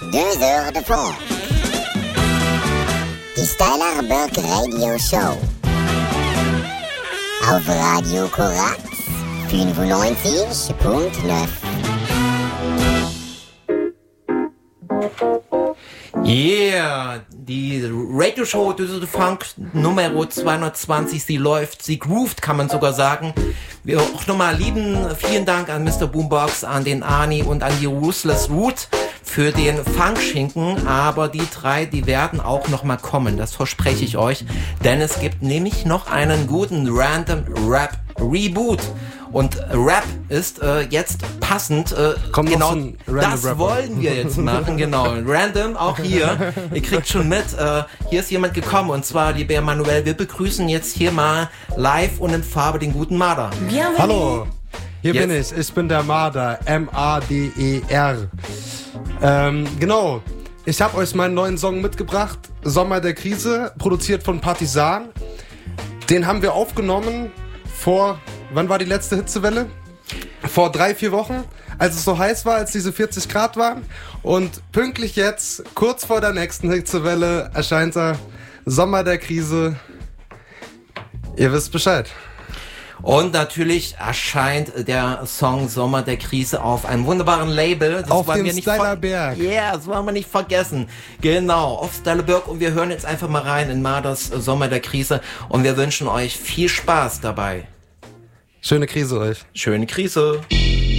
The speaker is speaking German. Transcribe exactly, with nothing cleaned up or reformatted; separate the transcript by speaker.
Speaker 1: deux heures de fond. Die Styler Burke Radio Show. Auf Radio Korax fünfundneunzig Punkt neun.
Speaker 2: Yeah, die Radio-Show Düsseldorf Funk Nummer zweihundertzwanzig, sie läuft, sie groovt, kann man sogar sagen. Wir auch nochmal lieben, vielen Dank an Mister Boombox, an den Arnie und an die Ruthless Root für den Funkschinken, aber die drei, die werden auch nochmal kommen, das verspreche ich euch, denn es gibt nämlich noch einen guten Random Rap Reboot. Und Rap ist äh, jetzt passend, äh,
Speaker 3: Kommt
Speaker 2: genau,
Speaker 3: noch so ein
Speaker 2: das
Speaker 3: Rapper.
Speaker 2: wollen wir jetzt machen, genau. Random, auch hier, ihr kriegt schon mit, äh, hier ist jemand gekommen, und zwar, lieber Emanuel, wir begrüßen jetzt hier mal live und in Farbe den guten Marder.
Speaker 3: Hallo, hier
Speaker 2: Jetzt.
Speaker 3: bin ich, ich bin der Marder, M A D E R. Ähm, genau, ich habe euch meinen neuen Song mitgebracht, Sommer der Krise, produziert von Partisan. Den haben wir aufgenommen vor, wann war die letzte Hitzewelle? Vor drei, vier Wochen, als es so heiß war, als diese vierzig Grad waren. Und pünktlich jetzt, kurz vor der nächsten Hitzewelle, erscheint er, Sommer der Krise. Ihr wisst Bescheid.
Speaker 2: Und natürlich erscheint der Song Sommer der Krise auf einem wunderbaren Label. Das
Speaker 3: Auf
Speaker 2: wollen
Speaker 3: dem
Speaker 2: wir nicht
Speaker 3: Styler
Speaker 2: ver-
Speaker 3: Berg.
Speaker 2: Ja, yeah, das wollen wir nicht vergessen. Genau, auf Styler Berg. Und wir hören jetzt einfach mal rein in Marders Sommer der Krise. Und wir wünschen euch viel Spaß dabei.
Speaker 3: Schöne Krise euch.
Speaker 2: Schöne Krise.